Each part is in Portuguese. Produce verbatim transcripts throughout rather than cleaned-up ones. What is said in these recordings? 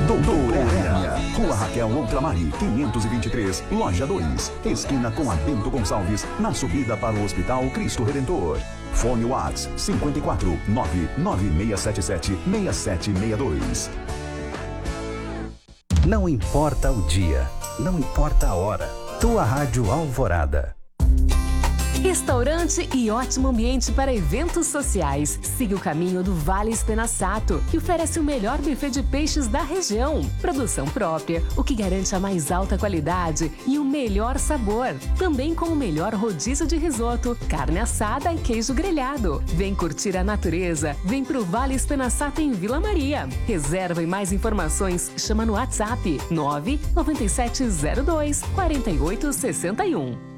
Doutor Hérnia, Rua Raquel Outramari, quinhentos e vinte e três, Loja dois, esquina com a Bento Gonçalves, na subida para o Hospital Cristo Redentor. Fone WhatsApp cinco quatro nove nove seis sete sete seis sete seis dois. Não importa o dia, não importa a hora. Tua Rádio Alvorada. Restaurante e ótimo ambiente para eventos sociais. Siga o caminho do Vale Espenaçato, que oferece o melhor buffet de peixes da região. Produção própria, o que garante a mais alta qualidade e o melhor sabor. Também com o melhor rodízio de risoto, carne assada e queijo grelhado. Vem curtir a natureza. Vem pro Vale Espenaçato em Vila Maria. Reserva e mais informações, chama no WhatsApp nove nove sete zero dois quatro oito seis um.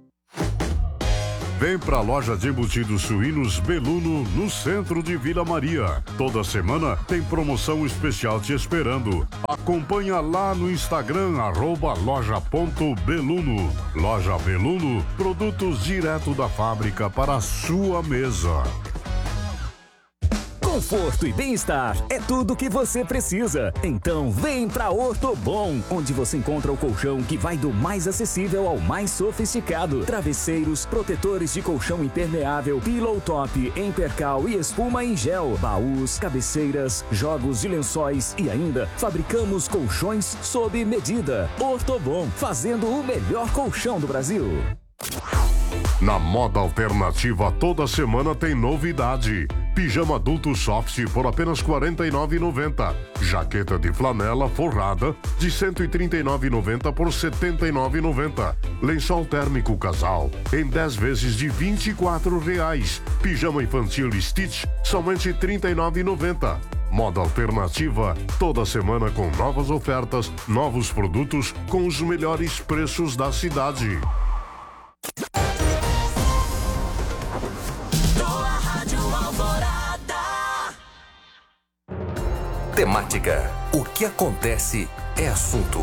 Vem pra loja de embutidos suínos Beluno, no centro de Vila Maria. Toda semana tem promoção especial te esperando. Acompanha lá no Instagram, arroba loja.beluno. Loja Beluno, produtos direto da fábrica para a sua mesa. Conforto e bem-estar é tudo o que você precisa. Então vem pra Ortobon, onde você encontra o colchão que vai do mais acessível ao mais sofisticado. Travesseiros, protetores de colchão impermeável, pillow top em percal e espuma em gel, baús, cabeceiras, jogos de lençóis e ainda fabricamos colchões sob medida. Ortobon, fazendo o melhor colchão do Brasil. Na Moda Alternativa, toda semana tem novidade. Pijama adulto soft por apenas quarenta e nove reais e noventa centavos. Jaqueta de flanela forrada de cento e trinta e nove reais e noventa centavos por setenta e nove reais e noventa centavos. Lençol térmico casal em dez vezes de vinte e quatro reais. Pijama infantil Stitch somente trinta e nove reais e noventa centavos. Moda Alternativa, toda semana com novas ofertas, novos produtos com os melhores preços da cidade. Temática. O que acontece é assunto.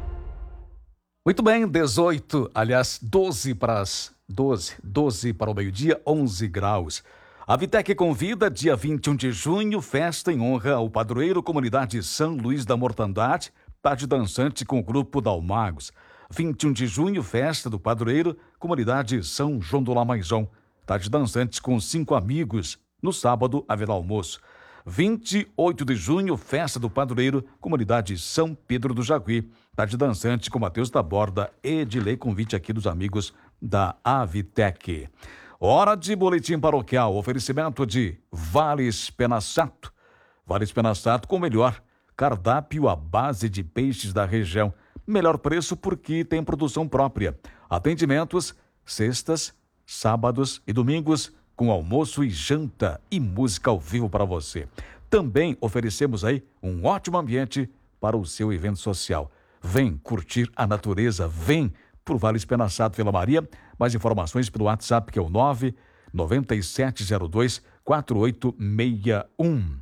Muito bem, dezoito, aliás, doze para as doze, doze para o meio-dia, onze graus. A Vitec convida, dia vinte e um de junho, festa em honra ao padroeiro Comunidade São Luís da Mortandade, tarde dançante com o grupo Dalmagos. vinte e um de junho, festa do padroeiro Comunidade São João do Lamaizão, tarde dançante com cinco amigos. No sábado, haverá almoço. vinte e oito de junho, festa do padroeiro, Comunidade São Pedro do Jaguí. Tarde dançante com Matheus da Borda, Edilei, convite aqui dos amigos da Avitec. Hora de boletim paroquial, oferecimento de Vale Espenaçato. Vale Espenaçato com o melhor cardápio à base de peixes da região. Melhor preço porque tem produção própria. Atendimentos, sextas, sábados e domingos, com almoço e janta e música ao vivo para você. Também oferecemos aí um ótimo ambiente para o seu evento social. Vem curtir a natureza, vem pro Vale Espenaçato Vila Maria. Mais informações pelo WhatsApp, que é o nove nove sete zero dois quatro oito seis um.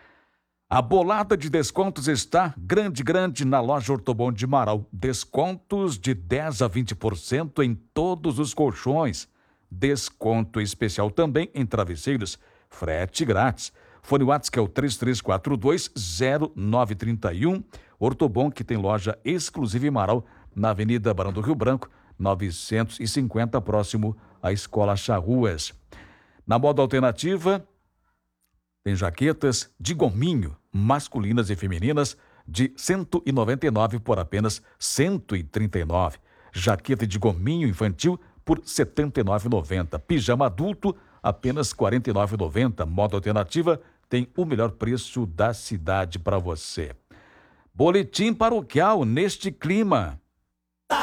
A bolada de descontos está grande, grande na loja Ortobon de Marau. Descontos de dez a vinte por cento em todos os colchões. Desconto especial também em travesseiros, frete grátis. Fone WhatsApp, que é o três três quatro dois zero nove três um. Ortobon, que tem loja exclusiva em Marau, na Avenida Barão do Rio Branco, novecentos e cinquenta, próximo à Escola Charruas. Na Moda Alternativa, tem jaquetas de gominho, masculinas e femininas, de cento e noventa e nove por apenas cento e trinta e nove. Jaqueta de gominho infantil por setenta e nove reais e noventa centavos. Pijama adulto, apenas quarenta e nove reais e noventa centavos. Moda Alternativa tem o melhor preço da cidade para você. Boletim paroquial neste clima.